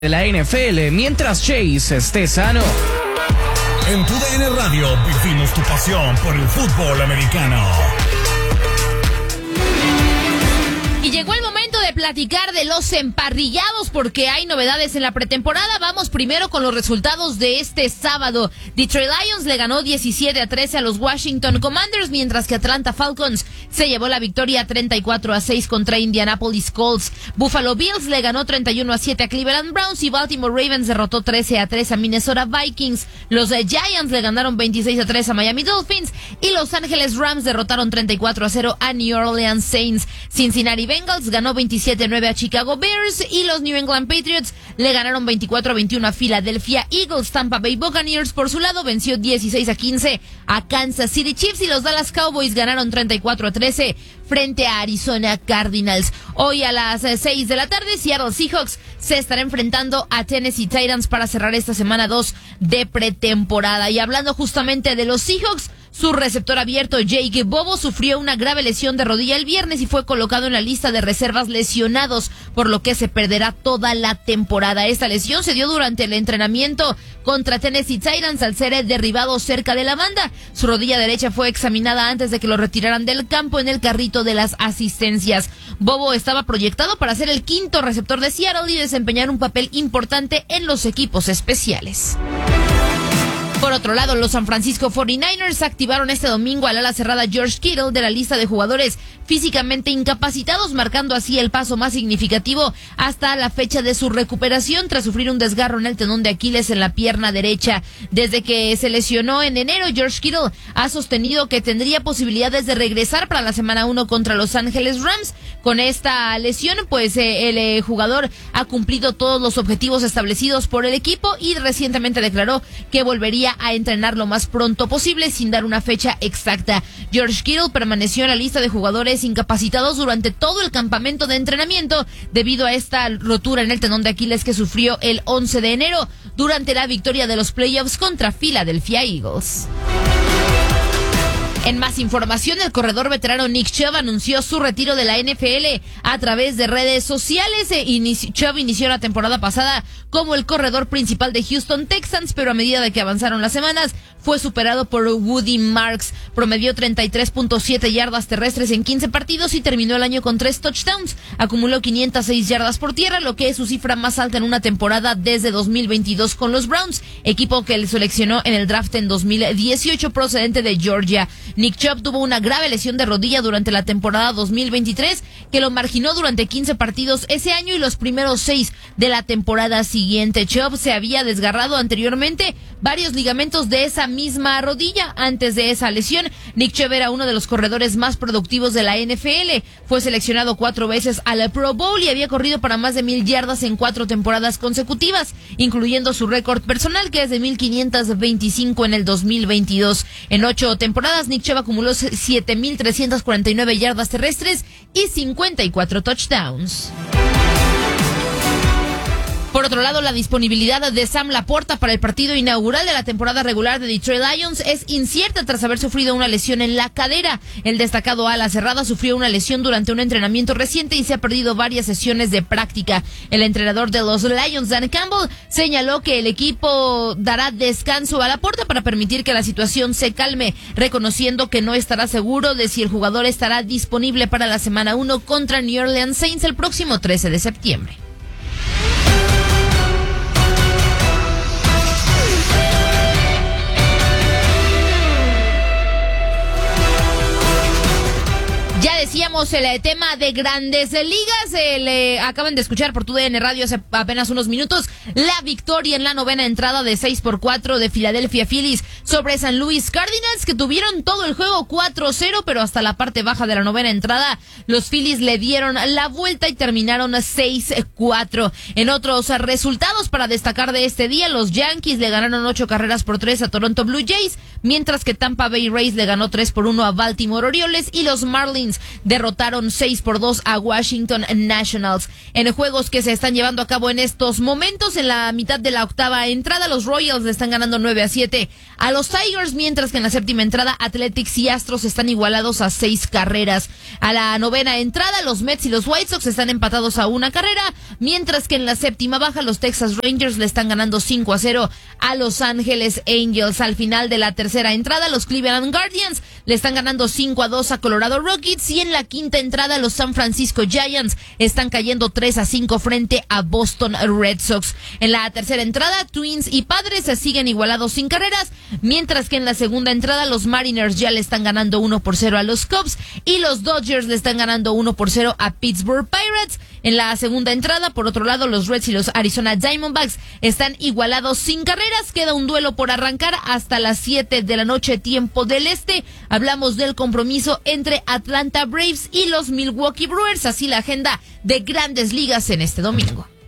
de la NFL mientras Chase esté sano. En tu DN Radio vivimos tu pasión por el fútbol americano. Y llegó el momento de platicar de los emparrillados porque hay novedades en la pretemporada. Vamos primero con los resultados de este sábado. Detroit Lions le ganó 17-13 a los Washington Commanders, mientras que Atlanta Falcons se llevó la victoria 34-6 contra Indianapolis Colts. Buffalo Bills le ganó 31-7 a Cleveland Browns y Baltimore Ravens derrotó 13-3 a Minnesota Vikings. Los Giants le ganaron 26-3 a Miami Dolphins y Los Angeles Rams derrotaron 34-0 a New Orleans Saints. Cincinnati Bengals ganó 27-9 a Chicago Bears y los New England Patriots le ganaron 24-21 a Philadelphia Eagles. Tampa Bay Buccaneers por su lado venció 16-15 a Kansas City Chiefs y los Dallas Cowboys ganaron 34-13 frente a Arizona Cardinals. Hoy a las 6 de la tarde, Seattle Seahawks se estará enfrentando a Tennessee Titans para cerrar esta semana 2 de pretemporada. Y hablando justamente de los Seahawks, su receptor abierto Jake Bobo sufrió una grave lesión de rodilla el viernes y fue colocado en la lista de reservas lesionados, por lo que se perderá toda la temporada. Esta lesión se dio durante el entrenamiento contra Tennessee Titans al ser derribado cerca de la banda. Su rodilla derecha fue examinada antes de que lo retiraran del campo en el carrito de las asistencias. Bobo estaba proyectado para ser el quinto receptor de Seattle y desempeñar un papel importante en los equipos especiales. Por otro lado, los San Francisco 49ers activaron este domingo al ala cerrada George Kittle de la lista de jugadores físicamente incapacitados, marcando así el paso más significativo hasta la fecha de su recuperación tras sufrir un desgarro en el tendón de Aquiles en la pierna derecha. Desde que se lesionó en enero, George Kittle ha sostenido que tendría posibilidades de regresar para la semana 1 contra Los Ángeles Rams. Con esta lesión, pues el jugador ha cumplido todos los objetivos establecidos por el equipo y recientemente declaró que volvería a entrenar lo más pronto posible sin dar una fecha exacta. George Kittle permaneció en la lista de jugadores incapacitados durante todo el campamento de entrenamiento debido a esta rotura en el tendón de Aquiles que sufrió el 11 de enero durante la victoria de los playoffs contra Philadelphia Eagles. En más información, el corredor veterano Nick Chubb anunció su retiro de la NFL a través de redes sociales. Chubb inició la temporada pasada como el corredor principal de Houston Texans, pero a medida de que avanzaron las semanas, fue superado por Woody Marks. Promedió 33.7 yardas terrestres en 15 partidos y terminó el año con 3 touchdowns. Acumuló 506 yardas por tierra, lo que es su cifra más alta en una temporada desde 2022 con los Browns, equipo que le seleccionó en el draft en 2018 procedente de Georgia. Nick Chubb tuvo una grave lesión de rodilla durante la temporada 2023 que lo marginó durante 15 partidos ese año y los primeros 6 de la temporada siguiente. Chubb se había desgarrado anteriormente varios ligamentos de esa misma rodilla. Antes de esa lesión, Nick Chubb era uno de los corredores más productivos de la NFL. Fue seleccionado 4 veces al Pro Bowl y había corrido para más de 1,000 yardas en 4 temporadas consecutivas, incluyendo su récord personal que es de 1,525 en el 2022. En 8 temporadas, Nick Chubb acumuló 7,349 yardas terrestres y 54 touchdowns. Por otro lado, la disponibilidad de Sam Laporta para el partido inaugural de la temporada regular de Detroit Lions es incierta tras haber sufrido una lesión en la cadera. El destacado ala cerrada sufrió una lesión durante un entrenamiento reciente y se ha perdido varias sesiones de práctica. El entrenador de los Lions, Dan Campbell, señaló que el equipo dará descanso a Laporta para permitir que la situación se calme, reconociendo que no estará seguro de si el jugador estará disponible para la semana 1 contra New Orleans Saints el próximo 13 de septiembre. Ya decíamos el tema de Grandes Ligas. Acaban de escuchar por tu DN Radio hace apenas unos minutos la victoria en la novena entrada de 6-4 de Philadelphia Phillies sobre San Luis Cardinals, que tuvieron todo el juego 4-0, pero hasta la parte baja de la novena entrada los Phillies le dieron la vuelta y terminaron 6-4. En otros resultados para destacar de este día, los Yankees le ganaron 8-3 a Toronto Blue Jays, mientras que Tampa Bay Rays le ganó 3-1 a Baltimore Orioles y los Marlins derrotaron derrotaron 6-2 a Washington Nationals. En juegos que se están llevando a cabo en estos momentos, en la mitad de la octava entrada, los Royals le están ganando 9-7 a los Tigers, mientras que en la séptima entrada, Athletics y Astros están igualados a 6 carreras. A la novena entrada, los Mets y los White Sox están empatados a 1 carrera, mientras que en la séptima baja, los Texas Rangers le están ganando 5-0 a Los Ángeles Angels. Al final de la tercera entrada, los Cleveland Guardians le están ganando 5-2 a Colorado Rockies, y en la quinta entrada, los San Francisco Giants están cayendo 3-5 frente a Boston Red Sox. En la tercera entrada, Twins y Padres se siguen igualados sin carreras, mientras que en la segunda entrada, los Mariners ya le están ganando 1-0 a los Cubs, y los Dodgers le están ganando 1-0 a Pittsburgh Pirates. En la segunda entrada, por otro lado, los Reds y los Arizona Diamondbacks están igualados sin carreras. Queda un duelo por arrancar hasta las 7 de la noche, tiempo del este. Hablamos del compromiso entre Atlanta Braves y los Milwaukee Brewers. Así la agenda de Grandes Ligas en este domingo.